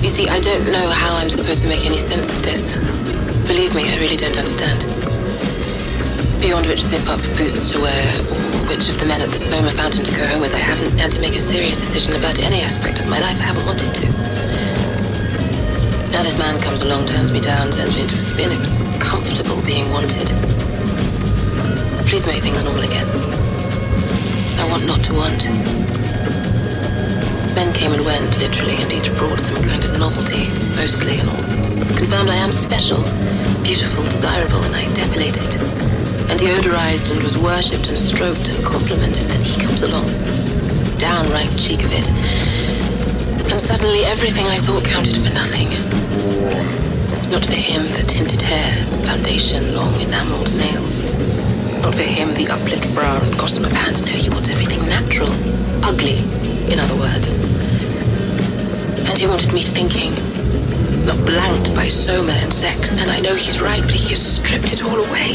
You see, I don't know how I'm supposed to make any sense of this. Believe me, I really don't understand. Beyond which zip-up boots to wear, or which of the men at the Soma fountain to go home with, I haven't had to make a serious decision about any aspect of my life I haven't wanted to. Now this man comes along, turns me down, sends me into a spin. It was comfortable being wanted. Please make things normal again. I want not to want. Men came and went, literally, and each brought some kind of novelty, mostly, and all. Confirmed I am special, beautiful, desirable, and I depilated. And deodorized and was worshipped and stroked and complimented. Then he comes along, downright cheek of it. And suddenly everything I thought counted for nothing. Not for him the tinted hair, foundation, long enameled nails. Not for him the uplit brow and gossamer pants. No, he wants everything natural, ugly, in other words. And he wanted me thinking, not blanked by Soma and sex. And I know he's right, but he has stripped it all away.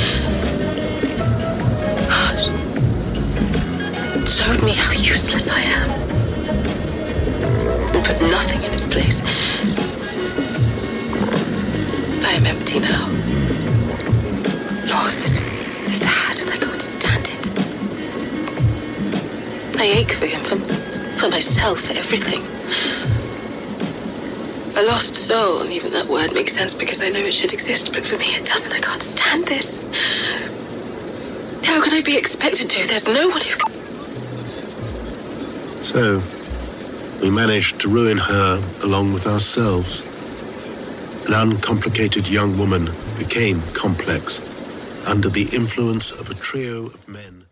Showed me how useless I am. And put nothing in its place. I am empty now. Lost. Sad, and I can't stand it. I ache for him, for myself, for everything. A lost soul, and even that word makes sense because I know it should exist, but for me it doesn't. I can't stand this. How can I be expected to? There's no one who can... So, we managed to ruin her along with ourselves. An uncomplicated young woman became complex under the influence of a trio of men.